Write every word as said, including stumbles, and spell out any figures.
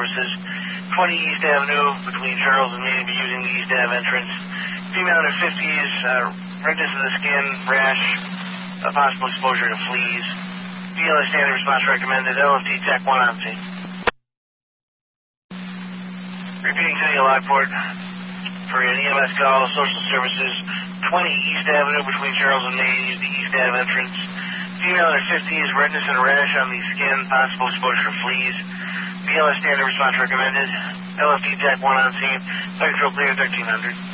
Services, twenty East Avenue between Charles and Main, be using the East Ave entrance. Female under fifties, uh, redness of the skin, rash, uh, possible exposure to fleas. B L S standard response recommended. L F T Tech one on scene. Repeating to the Lockport for an E M S call, Social Services, twenty East Avenue between Charles and Main, use the East Ave entrance. Female under fifties, redness and rash on the skin, possible exposure to fleas. B L S standard response recommended. L F T Tech one on scene. Spectral clear thirteen hundred.